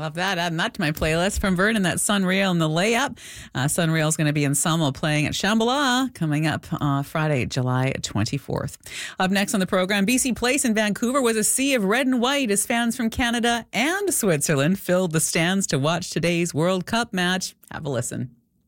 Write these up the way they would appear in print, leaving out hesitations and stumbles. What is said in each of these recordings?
love that. Adding that to my playlist. From Vernon, that's Sunreal and the Layup. Sunreal is going to be in Selma playing at Shambhala coming up Friday, July 24th. Up next on the program, BC Place in Vancouver was a sea of red and white as fans from Canada and Switzerland filled the stands to watch today's World Cup match. Have a listen.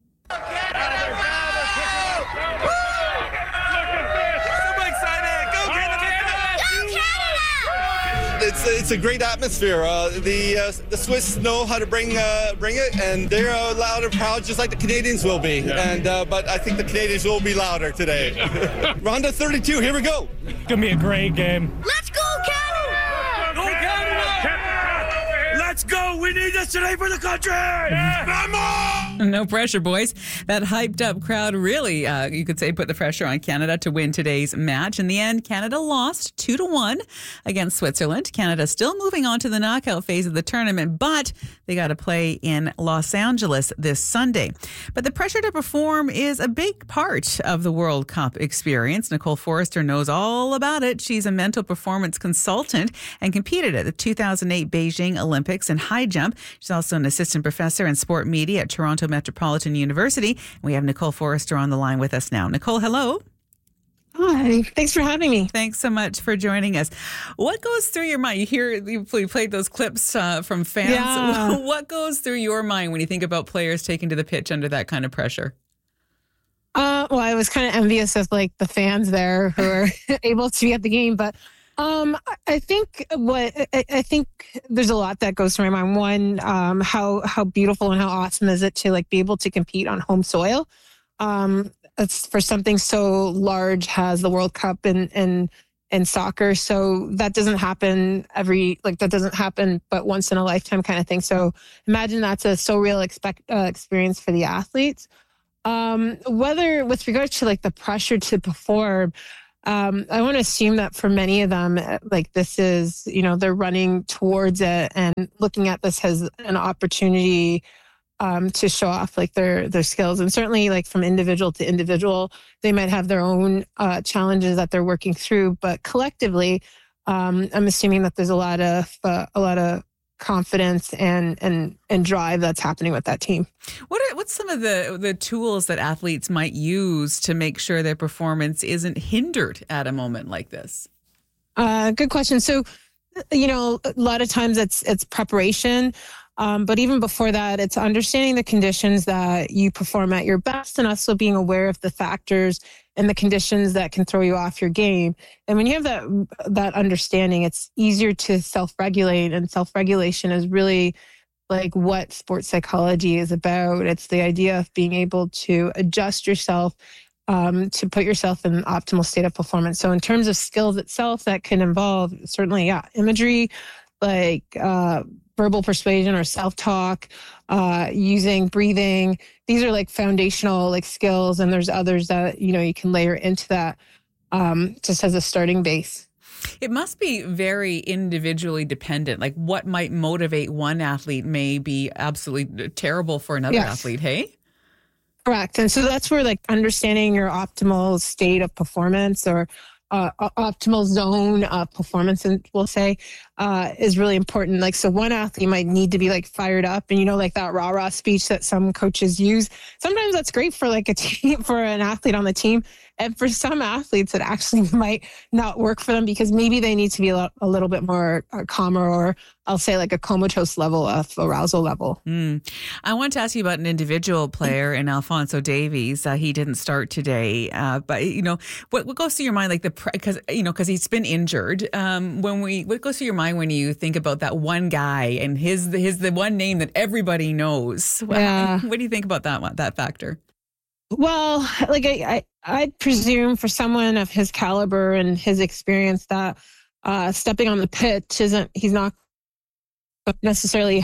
It's a great atmosphere. The Swiss know how to bring it, and they're loud and proud, just like the Canadians will be. Yeah. But I think the Canadians will be louder today. Round of 32. Here we go. It's gonna be a great game. Let's go, Canada! Go Canada! Let's go! We need this today for the country. Come on! No pressure, boys. That hyped up crowd really, you could say, put the pressure on Canada to win today's match. In the end, Canada lost 2-1 against Switzerland. Canada still moving on to the knockout phase of the tournament, but they got to play in Los Angeles this Sunday. But the pressure to perform is a big part of the World Cup experience. Nicole Forrester knows all about it. She's a mental performance consultant and competed at the 2008 Beijing Olympics in high jump. She's also an assistant professor in sport media at Toronto Metropolitan University. We have Nicole Forrester on the line with us now. Nicole, hello. Hi, thanks for having me. Thanks so much for joining us. What goes through your mind? You played those clips from fans. Yeah. What goes through your mind when you think about players taking to the pitch under that kind of pressure? Well, I was kind of envious of like the fans there who are able to be at the game, but I think there's a lot that goes through my mind. One, how beautiful and how awesome is it to like be able to compete on home soil? It's for something so large as the World Cup in soccer. So that doesn't happen but once in a lifetime kind of thing. So imagine that's a surreal experience for the athletes. Whether with regards to like the pressure to perform, I want to assume that for many of them, like this is, they're running towards it and looking at this as an opportunity to show off like their skills. And certainly like from individual to individual, they might have their own challenges that they're working through, but collectively, I'm assuming that there's a lot of confidence and drive that's happening with that team. What's some of the tools that athletes might use to make sure their performance isn't hindered at a moment like this? Good question. So, a lot of times it's preparation. But even before that, it's understanding the conditions that you perform at your best and also being aware of the factors and the conditions that can throw you off your game. And when you have that understanding, it's easier to self-regulate, and self-regulation is really like what sports psychology is about. It's the idea of being able to adjust yourself to put yourself in an optimal state of performance. So in terms of skills itself, that can involve certainly, imagery, like verbal persuasion or self-talk, using breathing. These are like foundational like skills, and there's others that, you can layer into that just as a starting base. It must be very individually dependent. Like what might motivate one athlete may be absolutely terrible for another athlete, hey? Correct. And so that's where like understanding your optimal state of performance or optimal zone of performance, and we'll say, is really important. Like, so one athlete might need to be like fired up and, like that rah-rah speech that some coaches use. Sometimes that's great for like a team, for an athlete on the team. And for some athletes, it actually might not work for them because maybe they need to be a little bit more calmer, or I'll say like a comatose level of arousal level. I want to ask you about an individual player in Alphonso Davies. He didn't start today, but what goes through your mind, like because he's been injured. What goes through your mind when you think about that one guy and his the one name that everybody knows? Yeah. What do you think about that factor? Well, like I presume for someone of his caliber and his experience that stepping on the pitch he's not necessarily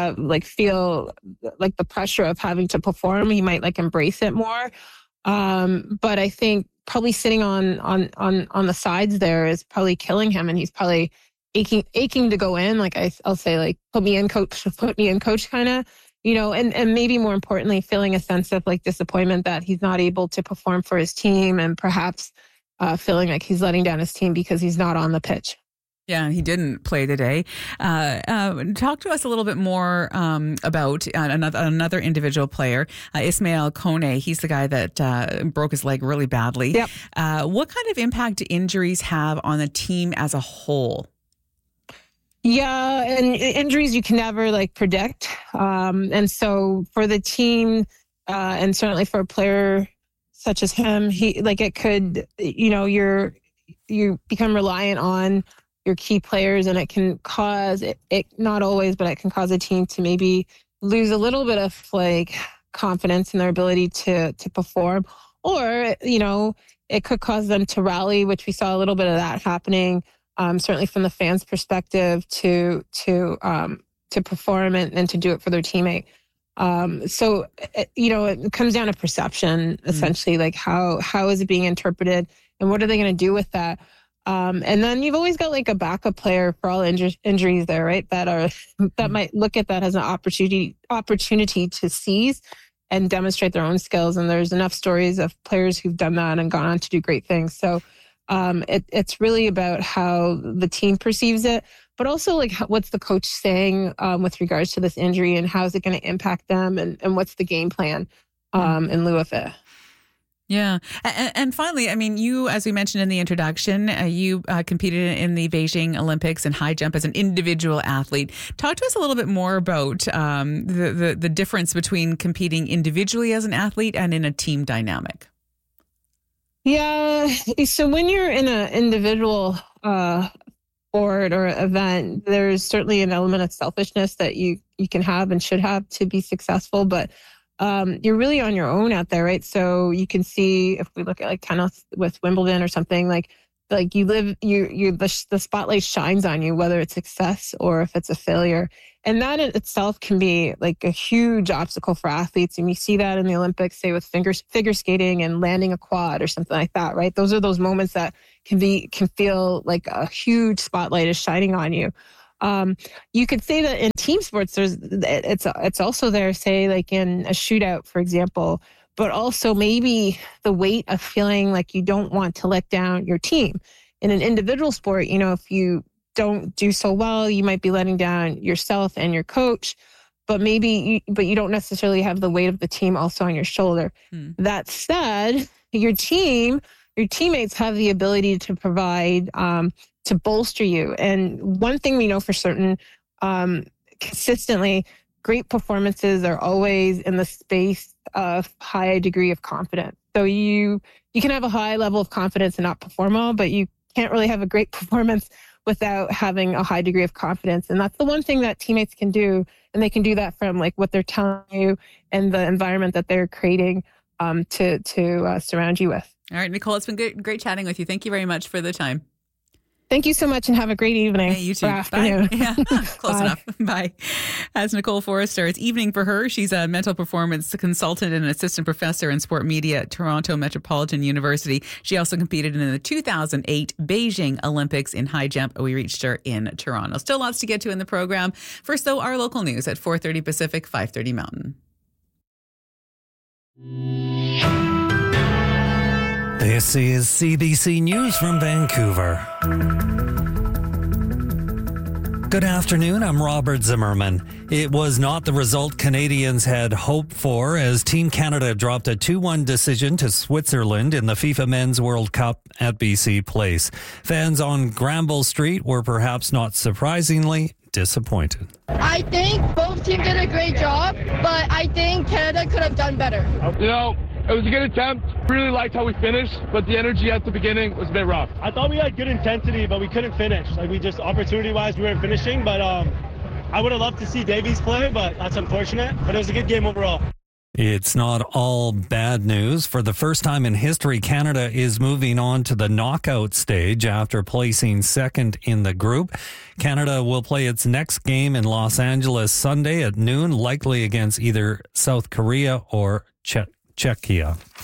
feel like the pressure of having to perform. He might like embrace it more. But I think probably sitting on the sides there is probably killing him, and he's probably aching to go in. Like I'll say like, put me in coach kind of. And maybe more importantly, feeling a sense of like disappointment that he's not able to perform for his team, and perhaps feeling like he's letting down his team because he's not on the pitch. Yeah, he didn't play today. Talk to us a little bit more about another individual player, Ismail Kone. He's the guy that broke his leg really badly. Yep. What kind of impact do injuries have on the team as a whole? Yeah, and injuries you can never predict. And so for the team, and certainly for a player such as him, it could, you become reliant on your key players, and it can cause it not always, but it can cause a team to maybe lose a little bit of confidence in their ability to perform, or it could cause them to rally, which we saw a little bit of that happening, certainly from the fans' perspective, to perform and to do it for their teammate. So it comes down to perception, essentially, how is it being interpreted, and what are they going to do with that? And then you've always got a backup player for all injuries there, right? That might look at that as an opportunity to seize and demonstrate their own skills. And there's enough stories of players who've done that and gone on to do great things. So it's really about how the team perceives it, but also what's the coach saying with regards to this injury, and how is it going to impact them, and what's the game plan in lieu of it. Yeah. And finally, you, as we mentioned in the introduction, you competed in the Beijing Olympics in high jump as an individual athlete. Talk to us a little bit more about the difference between competing individually as an athlete and in a team dynamic. Yeah. So when you're in an individual sport or event, there's certainly an element of selfishness that you can have and should have to be successful, but you're really on your own out there, right? So you can see, if we look at tennis with Wimbledon or something, the spotlight shines on you, whether it's success or if it's a failure. And that in itself can be a huge obstacle for athletes. And you see that in the Olympics, say with figure skating and landing a quad or something like that, right? Those are those moments that can feel like a huge spotlight is shining on you. You could say that in team sports, it's also there, say in a shootout, for example, but also maybe the weight of feeling like you don't want to let down your team. In an individual sport, if you don't do so well, you might be letting down yourself and your coach, but you don't necessarily have the weight of the team also on your shoulder. That said, your teammates have the ability to provide, to bolster you. And one thing we know for certain, consistently, great performances are always in the space of high degree of confidence. So you can have a high level of confidence and not perform well, but you can't really have a great performance without having a high degree of confidence. And that's the one thing that teammates can do. And they can do that from what they're telling you and the environment that they're creating to surround you with. All right, Nicole, it's been great chatting with you. Thank you very much for the time. Thank you so much, and have a great evening. Hey, you too. Afternoon. Bye. Yeah, close enough. Bye. As Nicole Forrester, it's evening for her. She's a mental performance consultant and assistant professor in sport media at Toronto Metropolitan University. She also competed in the 2008 Beijing Olympics in high jump. We reached her in Toronto. Still lots to get to in the program. First, though, our local news at 4:30 Pacific, 5:30 Mountain. This is CBC News from Vancouver. Good afternoon, I'm Robert Zimmerman. It was not the result Canadians had hoped for as Team Canada dropped a 2-1 decision to Switzerland in the FIFA Men's World Cup at BC Place. Fans on Granville Street were perhaps not surprisingly disappointed. I think both teams did a great job, but I think Canada could have done better. It was a good attempt. Really liked how we finished, but the energy at the beginning was a bit rough. I thought we had good intensity, but we couldn't finish. Opportunity-wise, we weren't finishing, but I would have loved to see Davies play, but that's unfortunate. But it was a good game overall. It's not all bad news. For the first time in history, Canada is moving on to the knockout stage after placing second in the group. Canada will play its next game in Los Angeles Sunday at noon, likely against either South Korea or Czechia.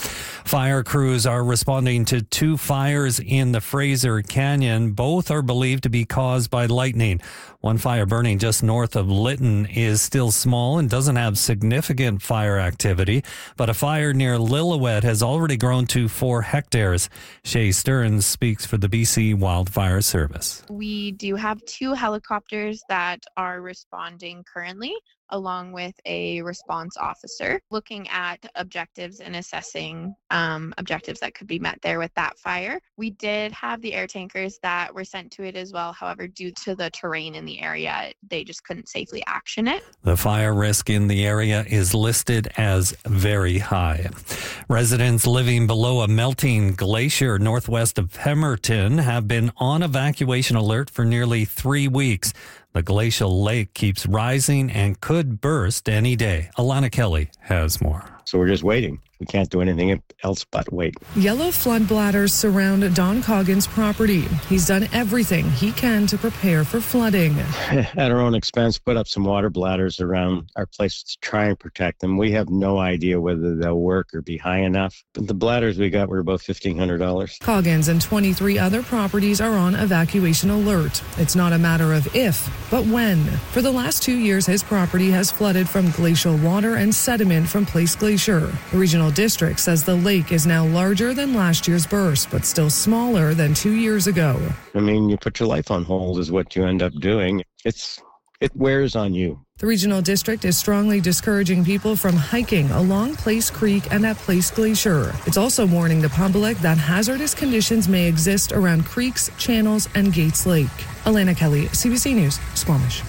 Fire crews are responding to 2 fires in the Fraser Canyon. Both are believed to be caused by lightning. One fire burning just north of Lytton is still small and doesn't have significant fire activity, but a fire near Lillooet has already grown to 4 hectares. Shay Stearns speaks for the BC Wildfire Service. We do have 2 helicopters that are responding currently, along with a response officer, looking at objectives and assessing objectives that could be met there with that fire. We did have the air tankers that were sent to it as well. However, due to the terrain in the area, they just couldn't safely action it. The fire risk in the area is listed as very high. Residents living below a melting glacier northwest of Pemberton have been on evacuation alert for nearly 3 weeks. The glacial lake keeps rising and could burst any day. Alana Kelly has more. So we're just waiting. We can't do anything else but wait. Yellow flood bladders surround Don Coggins' property. He's done everything he can to prepare for flooding. At our own expense, put up some water bladders around our place to try and protect them. We have no idea whether they'll work or be high enough. But the bladders we got were about $1,500. Coggins and 23 other properties are on evacuation alert. It's not a matter of if, but when. For the last 2 years, his property has flooded from glacial water and sediment from Place Glacier. The regional district says the lake is now larger than last year's burst, but still smaller than 2 years ago. I mean, you put your life on hold is what you end up doing. It wears on you. The regional district is strongly discouraging people from hiking along Place Creek and at Place Glacier. It's also warning the public that hazardous conditions may exist around creeks, channels, and Gates Lake. Alana Kelly, CBC News, Squamish.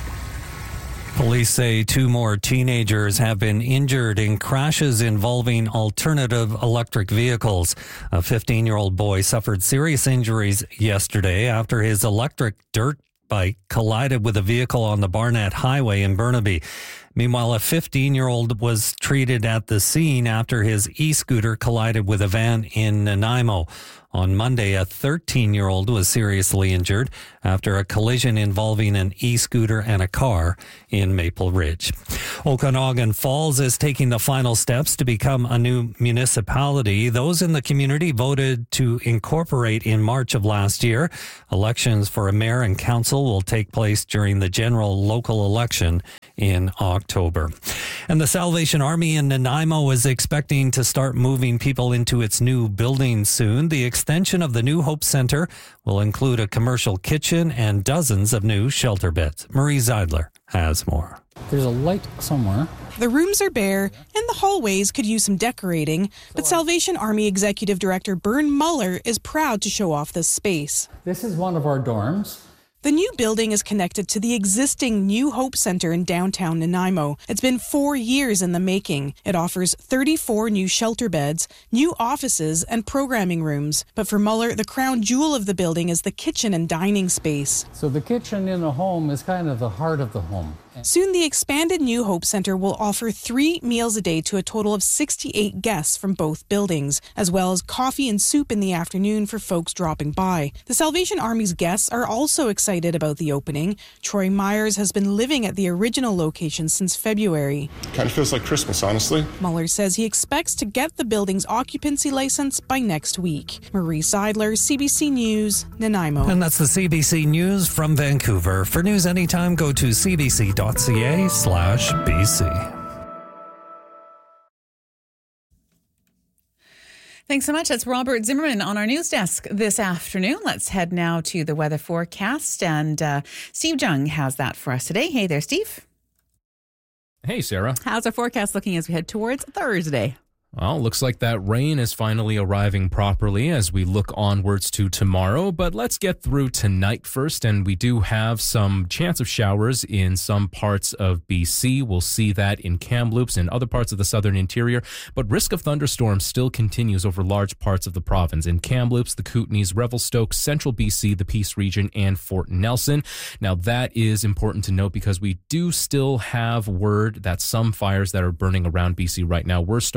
Police say 2 more teenagers have been injured in crashes involving alternative electric vehicles. A 15-year-old boy suffered serious injuries yesterday after his electric dirt bike collided with a vehicle on the Barnett Highway in Burnaby. Meanwhile, a 15-year-old was treated at the scene after his e-scooter collided with a van in Nanaimo. On Monday, a 13-year-old was seriously injured after a collision involving an e-scooter and a car in Maple Ridge. Okanagan Falls is taking the final steps to become a new municipality. Those in the community voted to incorporate in March of last year. Elections for a mayor and council will take place during the general local election in October. And the Salvation Army in Nanaimo is expecting to start moving people into its new building soon. The extension of the New Hope Center will include a commercial kitchen and dozens of new shelter beds. Marie Zeidler has more. There's a light somewhere. The rooms are bare and the hallways could use some decorating, but Salvation Army Executive Director Bern Muller is proud to show off this space. This is one of our dorms. The new building is connected to the existing New Hope Center in downtown Nanaimo. It's been 4 years in the making. It offers 34 new shelter beds, new offices, and programming rooms. But for Muller, the crown jewel of the building is the kitchen and dining space. So the kitchen in a home is kind of the heart of the home. Soon, the expanded New Hope Center will offer 3 meals a day to a total of 68 guests from both buildings, as well as coffee and soup in the afternoon for folks dropping by. The Salvation Army's guests are also excited about the opening. Troy Myers has been living at the original location since February. Kind of feels like Christmas, honestly. Muller says he expects to get the building's occupancy license by next week. Marie Seidler, CBC News, Nanaimo. And that's the CBC News from Vancouver. For news anytime, go to cbc.ca/BC. Thanks so much. That's Robert Zimmerman on our news desk this afternoon. Let's head now to the weather forecast. And Steve Jung has that for us today. Hey there, Steve. Hey, Sarah. How's our forecast looking as we head towards Thursday? Well, looks like that rain is finally arriving properly as we look onwards to tomorrow. But let's get through tonight first. And we do have some chance of showers in some parts of BC. We'll see that in Kamloops and other parts of the southern interior. But risk of thunderstorms still continues over large parts of the province. In Kamloops, the Kootenays, Revelstoke, Central BC, the Peace Region, and Fort Nelson. Now, that is important to note because we do still have word that some fires that are burning around BC right now were started as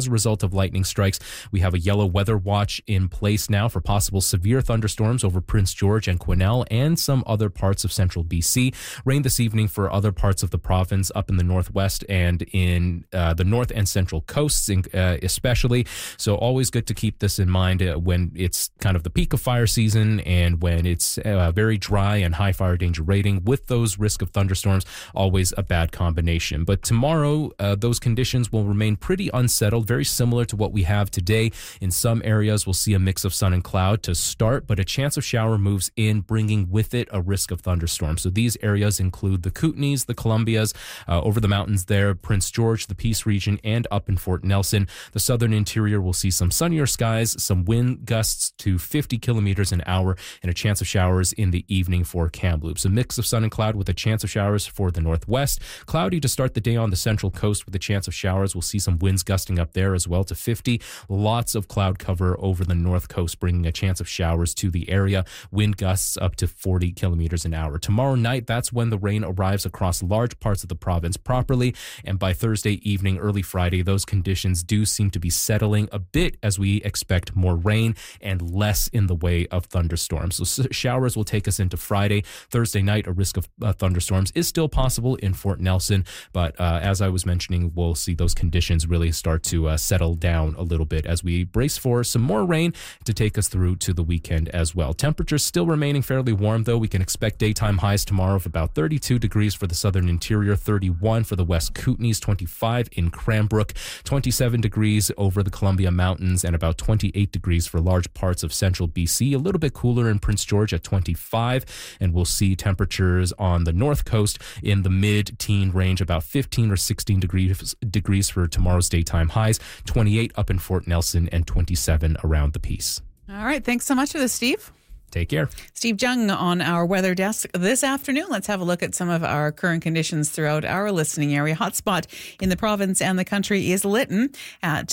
as a result of lightning strikes. We have a yellow weather watch in place now for possible severe thunderstorms over Prince George and Quesnel and some other parts of central BC. Rain this evening for other parts of the province up in the northwest and in the north and central coasts especially. So always good to keep this in mind when it's kind of the peak of fire season and when it's very dry and high fire danger rating. With those risk of thunderstorms, always a bad combination. But tomorrow, those conditions will remain pretty unsettled, very similar to what we have today. In some areas, we'll see a mix of sun and cloud to start, but a chance of shower moves in, bringing with it a risk of thunderstorms. So these areas include the Kootenays, the Columbias, over the mountains there, Prince George, the Peace region, and up in Fort Nelson. The southern interior will see some sunnier skies, some wind gusts to 50 kilometers an hour, and a chance of showers in the evening for Kamloops. A mix of sun and cloud with a chance of showers for the northwest. Cloudy to start the day on the central coast with a chance of showers. We'll see some winds gusting up there as well to 50. Lots of cloud cover over the north coast, bringing a chance of showers to the area. Wind gusts up to 40 kilometers an hour. Tomorrow night, that's when the rain arrives across large parts of the province properly. And by Thursday evening, early Friday, those conditions do seem to be settling a bit as we expect more rain and less in the way of thunderstorms. So showers will take us into Friday. Thursday night, a risk of thunderstorms is still possible in Fort Nelson. But as I was mentioning, we'll see those conditions really start to settle down a little bit as we brace for some more rain to take us through to the weekend as well. Temperatures still remaining fairly warm, though. We can expect daytime highs tomorrow of about 32 degrees for the southern interior, 31 for the West Kootenays, 25 in Cranbrook, 27 degrees over the Columbia Mountains, and about 28 degrees for large parts of central BC. A little bit cooler in Prince George at 25, and we'll see temperatures on the north coast in the mid-teen range, about 15 or 16 degrees for tomorrow's daytime highs, 28 up in Fort Nelson, and 27 around the Peace. All right. Thanks so much for this, Steve. Take care. Steve Jung on our weather desk this afternoon. Let's have a look at some of our current conditions throughout our listening area. Hotspot in the province and the country is Lytton at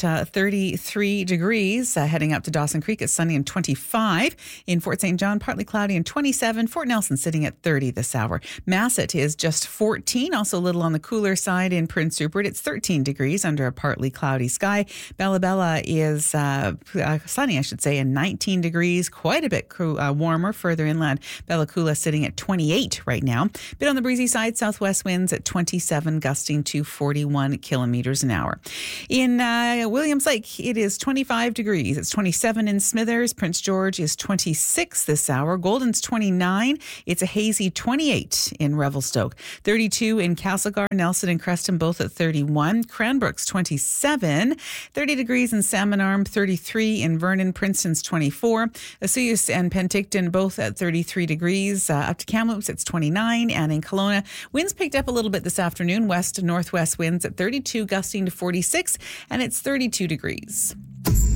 33 degrees. Heading up to Dawson Creek, it's sunny and 25. In Fort St. John, partly cloudy and 27. Fort Nelson sitting at 30 this hour. Masset is just 14, also a little on the cooler side in Prince Rupert. It's 13 degrees under a partly cloudy sky. Bella Bella is sunny, I should say, and 19 degrees. Quite a bit warmer further inland. Bella Coola sitting at 28 right now. Bit on the breezy side, southwest winds at 27, gusting to 41 kilometers an hour. In Williams Lake, it is 25 degrees. It's 27 in Smithers. Prince George is 26 this hour. Golden's 29. It's a hazy 28 in Revelstoke. 32 in Castlegar. Nelson and Creston both at 31. Cranbrook's 27. 30 degrees in Salmon Arm. 33 in Vernon. Princeton's 24. Osoyoos and Penticton both at 33 degrees. Up to Kamloops, it's 29. And in Kelowna, winds picked up a little bit this afternoon. West to northwest winds at 32, gusting to 46. And it's 32 degrees.